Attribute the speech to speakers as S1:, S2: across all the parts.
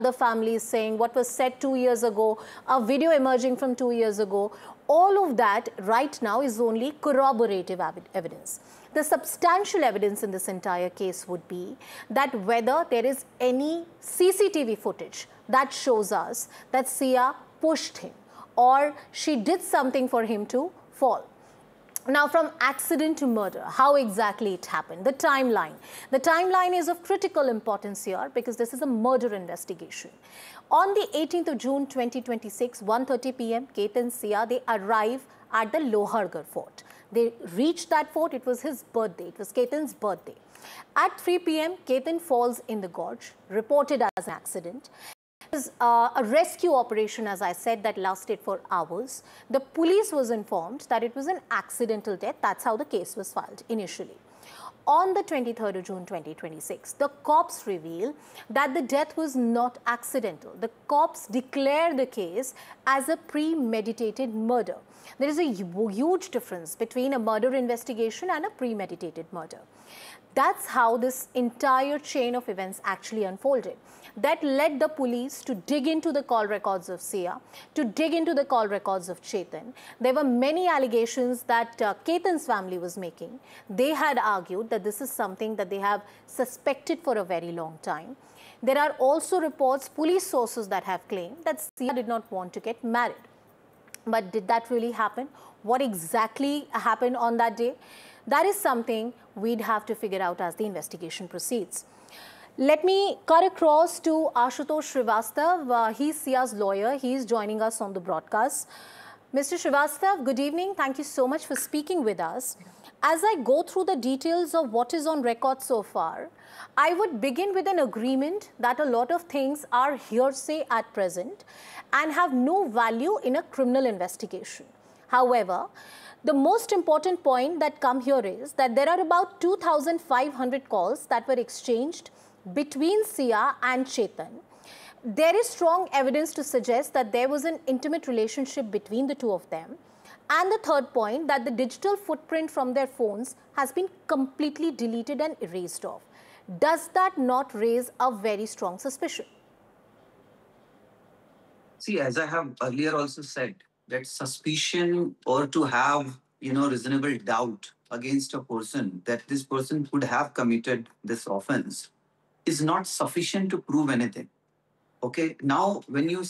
S1: the family is saying, what was said 2 years ago, a video emerging from 2 years ago, all of that right now is only corroborative evidence. The substantial evidence in this entire case would be that whether there is any CCTV footage that shows us that Sia pushed him or she did something for him to fall. Now, from accident to murder, how exactly it happened, the timeline. The timeline is of critical importance here because this is a murder investigation. On the 18th of June 2026, 1:30 p.m., Ketan and Sia, they arrive at the Lohargarh fort. They reached that fort. It was his birthday. It was Ketan's birthday. At 3 p.m., Ketan falls in the gorge, reported as an accident. It was a rescue operation, as I said, that lasted for hours. The police was informed that it was an accidental death. That's how the case was filed initially. On the 23rd of June 2026, the cops reveal that the death was not accidental. The cops declare the case as a premeditated murder. There is a huge difference between a murder investigation and a premeditated murder. That's how this entire chain of events actually unfolded. That led the police to dig into the call records of Sia, to dig into the call records of Chetan. There were many allegations that Ketan's family was making. They had argued that this is something that they have suspected for a very long time. There are also reports, police sources that have claimed that Sia did not want to get married. But did that really happen? What exactly happened on that day? That is something we'd have to figure out as the investigation proceeds. Let me cut across to Ashutosh Srivastav. He's Sia's lawyer. He's joining us on the broadcast. Mr. Srivastav, good evening. Thank you so much for speaking with us. As I go through the details of what is on record so far, I would begin with an agreement that a lot of things are hearsay at present and have no value in a criminal investigation. However, the most important point that comes here is that there are about 2,500 calls that were exchanged between Sia and Chetan. There is strong evidence to suggest that there was an intimate relationship between the two of them. And the third point, that the digital footprint from their phones has been completely deleted and erased off. Does that not raise a very strong suspicion?
S2: See, as I have earlier also said, that suspicion or to have, reasonable doubt against a person that this person could have committed this offense is not sufficient to prove anything. Okay. Now, when you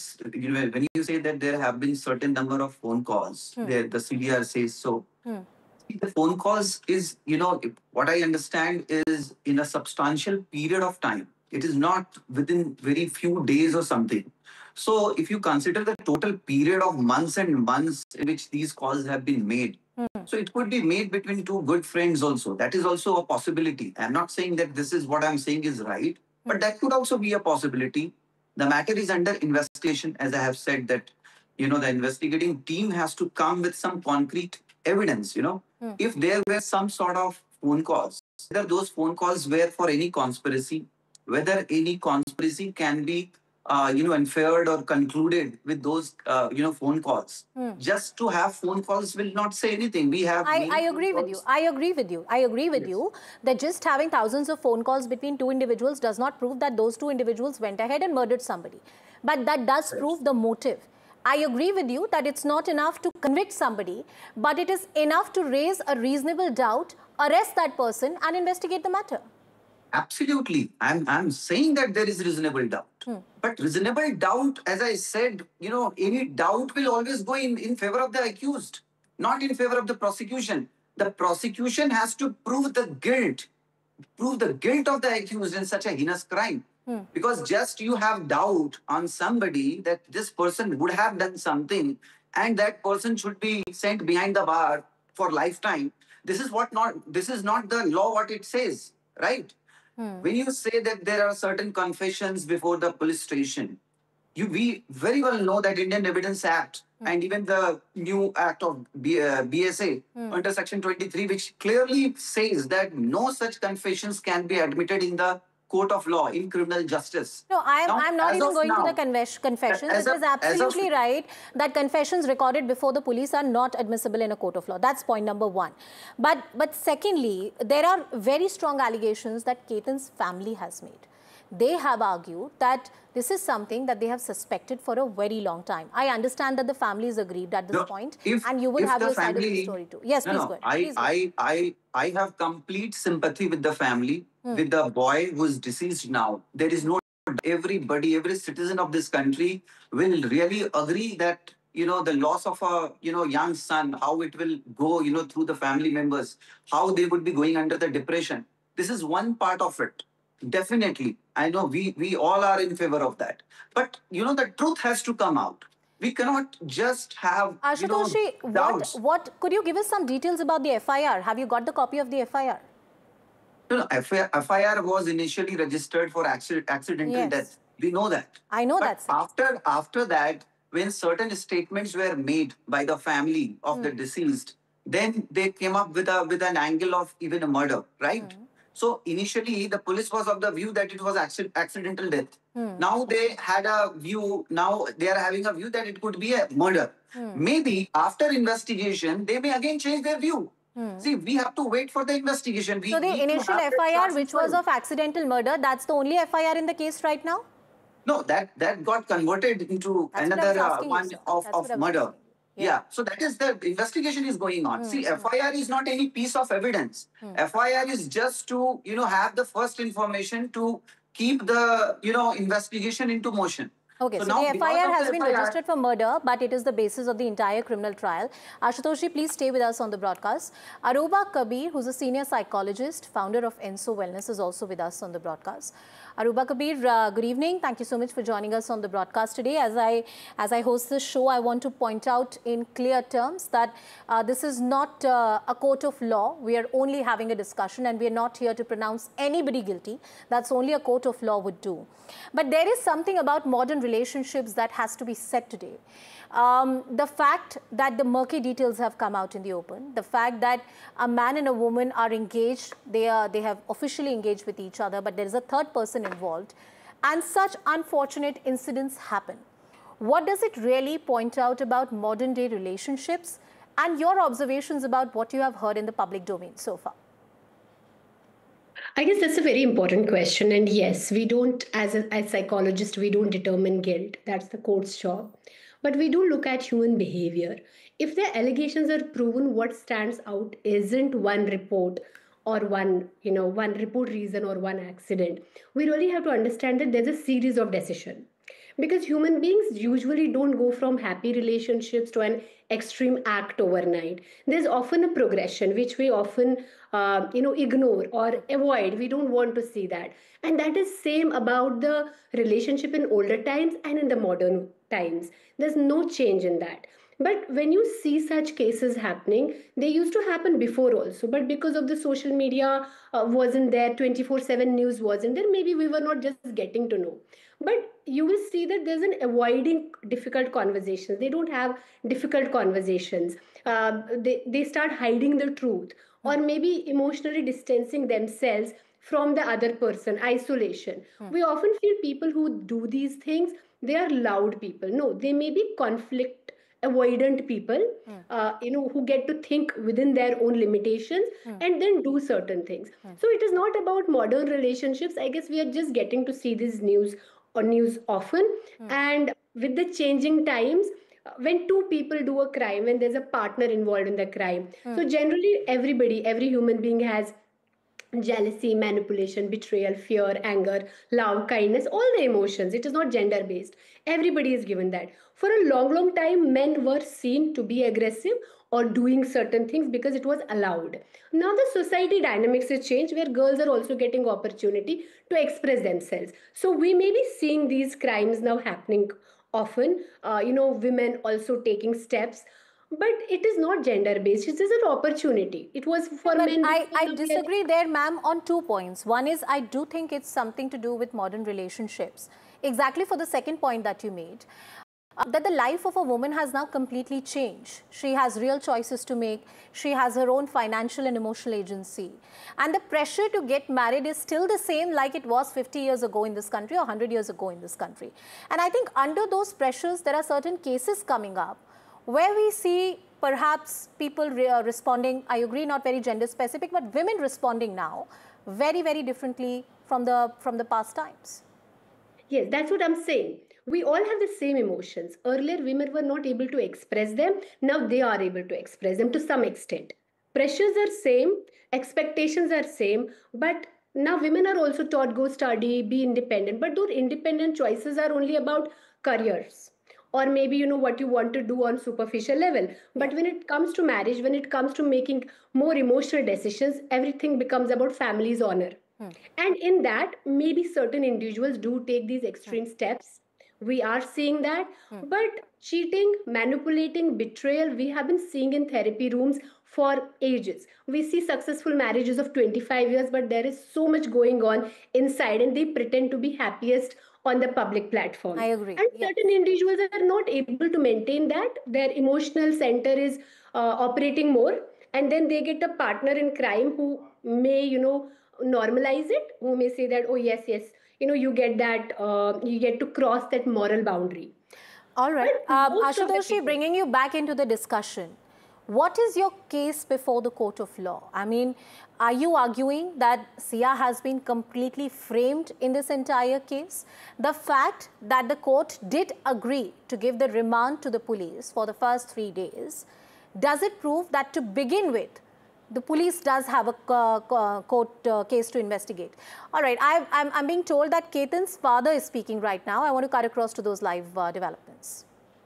S2: say that there have been certain number of phone calls, the CDR says so. The phone calls is, what I understand is in a substantial period of time. It is not within very few days or something. So if you consider the total period of months and months in which these calls have been made, so it could be made between two good friends also. That is also a possibility. I'm not saying that this is what I'm saying is right, but that could also be a possibility. The matter is under investigation, as I have said that, the investigating team has to come with some concrete evidence, If there were some sort of phone calls, whether those phone calls were for any conspiracy, whether any conspiracy can be, inferred or concluded with those, phone calls. Just to have phone calls will not say anything. We have.
S1: I agree with you. I agree with you. I agree with you that just having thousands of phone calls between two individuals does not prove that those two individuals went ahead and murdered somebody. But that does prove the motive. I agree with you that it's not enough to convict somebody, but it is enough to raise a reasonable doubt, arrest that person and investigate the matter.
S2: Absolutely. I'm saying that there is reasonable doubt. But reasonable doubt, as I said, any doubt will always go in favor of the accused, not in favor of the prosecution. The prosecution has to prove the guilt of the accused in such a heinous crime. Because just you have doubt on somebody that this person would have done something and that person should be sent behind the bar for lifetime. This is not the law what it says, right? When you say that there are certain confessions before the police station, we very well know that Indian Evidence Act and even the new act of BSA under Section 23, which clearly says that no such confessions can be admitted in the court of law in criminal justice.
S1: No, I'm not even going to the confessions. It is absolutely right that confessions recorded before the police are not admissible in a court of law. That's point number one. But secondly, there are very strong allegations that Ketan's family has made. they have argued that this is something that they have suspected for a very long time. I understand that the family is aggrieved at this
S2: No,
S1: point,
S2: if
S1: and you will
S2: if
S1: have
S2: the
S1: your side of the
S2: family,
S1: story too. Yes,
S2: no,
S1: please
S2: no,
S1: go ahead.
S2: I
S1: Please go ahead.
S2: I I I have complete sympathy with the family, with the boy who is deceased now. There is no everybody, every citizen of this country will really agree that the loss of a young son, how it will go through the family members, how they would be going under the depression. This is one part of it. Definitely, I know we all are in favor of that. But the truth has to come out. We cannot just have
S1: Ashutoshi,
S2: doubts.
S1: what could you give us some details about the FIR? Have you got the copy of the FIR?
S2: No, FIR was initially registered for accidental
S1: Yes.
S2: death. We know that.
S1: I know
S2: But
S1: that, sir.
S2: after that, when certain statements were made by the family of the deceased, then they came up with an angle of even a murder, right? So initially, the police was of the view that it was accidental death. Now they had a view. Now they are having a view that it could be a murder. Maybe after investigation, they may again change their view. See, we have to wait for the investigation. We
S1: So the
S2: need to
S1: initial
S2: have that
S1: FIR,
S2: charge
S1: which was
S2: filed.
S1: of accidental murder, that's the only FIR in the case right now?
S2: No, that got converted into
S1: That's what I was
S2: another
S1: asking you,
S2: one
S1: sir.
S2: of,
S1: That's what I was
S2: murder.
S1: asking you.
S2: Yeah. So that is the investigation is going on. See, FIR is not any piece of evidence. FIR is just to have the first information to keep the investigation into motion.
S1: Okay, so
S2: now
S1: the
S2: because
S1: FIR
S2: of
S1: has
S2: the
S1: been
S2: FIR
S1: registered for murder, but it is the basis of the entire criminal trial. Ashutoshi, please stay with us on the broadcast. Aruba Kabir, who's a senior psychologist, founder of Enso Wellness, is also with us on the broadcast. Aruba Kabir, good evening. Thank you so much for joining us on the broadcast today. As I host this show, I want to point out in clear terms that this is not a court of law. We are only having a discussion, and we are not here to pronounce anybody guilty. That's only a court of law would do. But there is something about modern relationships that has to be said today. The fact that the murky details have come out in the open, the fact that a man and a woman are engaged, they have officially engaged with each other, but there is a third person involved, and such unfortunate incidents happen. What does it really point out about modern day relationships and your observations about what you have heard in the public domain so far?
S3: I guess that's a very important question. And yes, we don't, as psychologists, we don't determine guilt. That's the court's job. But we do look at human behavior. If the allegations are proven, what stands out isn't one report or one report reason or one accident. We really have to understand that there's a series of decisions, because human beings usually don't go from happy relationships to an extreme act overnight. There's often a progression which we often ignore or avoid. We don't want to see that, and that is same about the relationship in older times and in the modern times. There's no change in that. But when you see such cases happening, they used to happen before also. But because of the social media wasn't there, 24/7 news wasn't there, maybe we were not just getting to know. But you will see that there's an avoiding difficult conversations. They don't have difficult conversations. They start hiding the truth, or maybe emotionally distancing themselves from the other person, isolation. We often feel people who do these things, they are loud people. No, they may be conflict avoidant people, who get to think within their own limitations and then do certain things. So it is not about modern relationships. I guess we are just getting to see this news often. And with the changing times, when two people do a crime, when there's a partner involved in the crime, so generally every human being has jealousy, manipulation, betrayal, fear, anger, love, kindness, all the emotions. It is not gender based. Everybody is given that. For a long, long time, men were seen to be aggressive or doing certain things because it was allowed. Now the society dynamics has changed, where girls are also getting opportunity to express themselves. So we may be seeing these crimes now happening often. Women also taking steps, but it is not gender based. It is an opportunity. It was for
S1: But
S3: men.
S1: I disagree there, ma'am, on 2 points. One is, I do think it's something to do with modern relationships. Exactly for the second point that you made, that the life of a woman has now completely changed. She has real choices to make. She has her own financial and emotional agency. And the pressure to get married is still the same like it was 50 years ago in this country or 100 years ago in this country. And I think under those pressures, there are certain cases coming up where we see perhaps people responding, I agree, not very gender specific, but women responding now very, very differently from the past times.
S3: Yes, that's what I'm saying. We all have the same emotions. Earlier, women were not able to express them. Now they are able to express them to some extent. Pressures are same, expectations are same, but now women are also taught go study, be independent. But those independent choices are only about careers or maybe what you want to do on superficial level. But when it comes to marriage, when it comes to making more emotional decisions, everything becomes about family's honor. And in that, maybe certain individuals do take these extreme steps. We are seeing that. But cheating, manipulating, betrayal, we have been seeing in therapy rooms for ages. We see successful marriages of 25 years, but there is so much going on inside, and they pretend to be happiest on the public platforms.
S1: I agree.
S3: And
S1: Yes.
S3: certain individuals are not able to maintain that. Their emotional center is operating more, and then they get a partner in crime who may, normalize it, who may say that, oh yes, yes, you get that, you get to cross that moral boundary.
S1: All right.
S3: But most of the
S1: Ashutoshi,
S3: people-
S1: bringing you back into the discussion, what is your case before the court of law? I mean, are you arguing that Sia has been completely framed in this entire case? The fact that the court did agree to give the remand to the police for the first 3 days, does it prove that to begin with, the police does have a court case to investigate? All right, I'm being told that Ketan's father is speaking right now. I want to cut across to those live developments.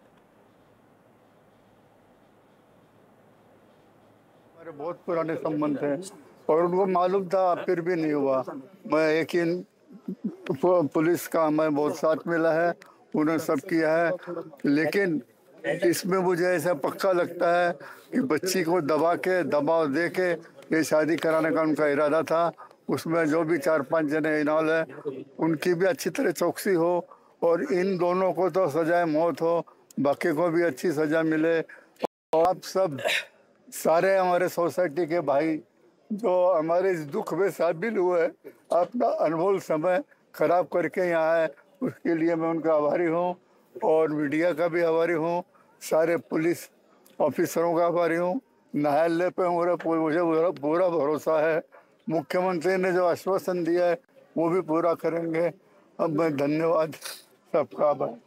S4: हमारे बहुत पुराने संबंध हैं और उनको मालूम था, फिर भी नहीं हुआ। मैं यकीन पुलिस का मैं बहुत साथ मिला है, उन्होंने सब किया है, लेकिन इसमें मुझे ऐसा पक्का लगता है कि बच्ची को दबाव दे के ये शादी कराने का उनका इरादा था। उसमें जो भी 4-5 जने इन्वॉल्व है, उनकी भी अच्छी तरह चौकसी हो और इन दोनों को तो सजाए मौत हो, बाकी को भी अच्छी सजा मिले। और आप सब सारे हमारे सोसाइटी के भाई जो हमारे इस दुख में शामिल हुए, अपना अनमोल समय खराब करके यहाँ आए, उसके लिए मैं उनका आभारी हूँ और मीडिया का भी आभारी हूँ, सारे पुलिस ऑफिसरों का आभारी हूँ। न्यायालय पे मुझे पूरा भरोसा है। मुख्यमंत्री ने जो आश्वासन दिया है वो भी पूरा करेंगे। अब मैं धन्यवाद सबका आभार।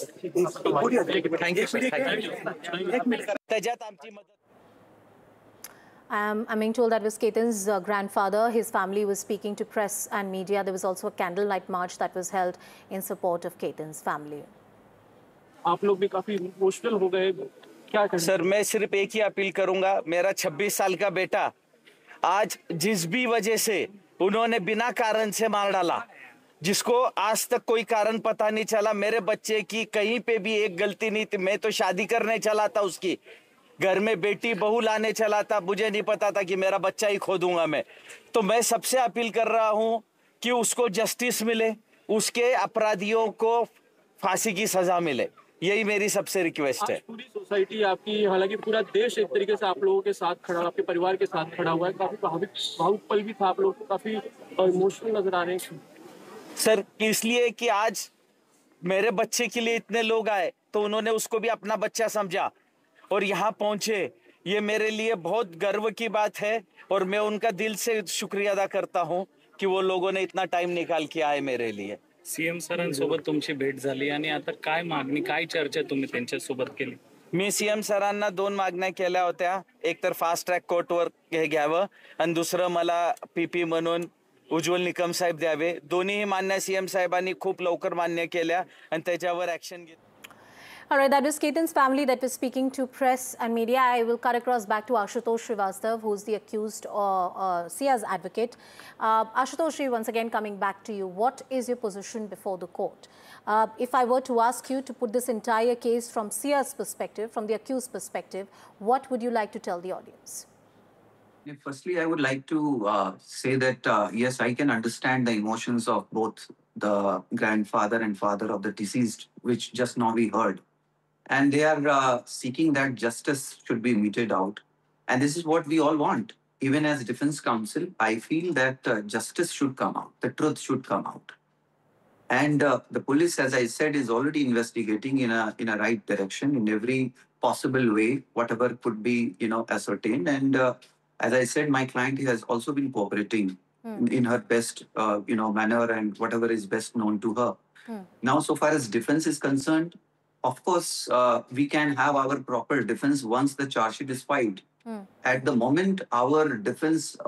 S1: I'm being told that was Ketan's grandfather. His family was speaking to press and media. There was also a candlelight march that was held in support of Ketan's family.
S5: आप लोग भी काफी इमोशनल हो गए, क्या करें?
S6: सर, मैं सिर्फ एक ही अपील करूंगा। मेरा 26 साल का बेटा आज जिस भी वजह से उन्होंने बिना कारण से मार डाला, जिसको आज तक कोई कारण पता नहीं चला, मेरे बच्चे की कहीं पे भी एक गलती नहीं थी। मैं तो शादी करने चला था, उसकी घर में बेटी बहू लाने चला था, मुझे नहीं पता था कि मेरा बच्चा ही खो दूंगा मैं। तो मैं सबसे अपील कर रहा हूं कि उसको जस्टिस मिले, उसके अपराधियों को फांसी की सजा मिले, यही मेरी सबसे रिक्वेस्ट है।
S5: पूरी सोसाइटी आपकी, हालांकि पूरा देश एक तरीके से आप लोगों के साथ खड़ा, आपके परिवार के साथ खड़ा हुआ है। काफी भावुक पल भी था, आप लोग काफी इमोशनल नजर आ रहे हैं
S6: सर, इसलिए कि आज मेरे बच्चे के लिए इतने लोग आए, तो उन्होंने उसको भी अपना बच्चा समझा और यहाँ पहुंचे। ये मेरे लिए बहुत गर्व की बात है और मैं उनका दिल से शुक्रिया अदा करता हूँ की वो लोगों ने इतना टाइम निकाल के आए मेरे लिए।
S7: सीएम सरांसोबत तुमची भेट झाली आणि आता काय मागणी, काय चर्चा तुम्ही त्यांच्यासोबत केली?
S6: मी सीएम सरांना 2 मागण्या केल्या होत्या। एक तर फास्ट ट्रॅक कोर्टवर हे घ्यावं आणि दुसरं मला पीपी म्हणून उज्ज्वल निकम साहेब द्यावे। दोन्ही मान्य सीएम साहेबांनी खूप लवकर मान्य केल्या आणि त्याच्यावर ऍक्शन घेतली।
S1: All right, that was Ketan's family that was speaking to press and media. I will cut across back to Ashutosh Srivastav, who's the accused Sia's advocate. Ashutosh, once again coming back to you, what is your position before the court? If I were to ask you to put this entire case from Sia's perspective, from the accused perspective, what would you like to tell the audience?
S2: Firstly, I would like to say that, yes, I can understand the emotions of both the grandfather and father of the deceased, which just now we heard. And they are seeking that justice should be meted out. And this is what we all want. Even as defense counsel, I feel that justice should come out. The truth should come out. And the police, as I said, is already investigating in a right direction in every possible way, whatever could be, ascertained. And as I said, my client has also been cooperating in her best, manner and whatever is best known to her. Now, so far as defense is concerned, of course, we can have our proper defense once the charge sheet is filed. At the moment, our defense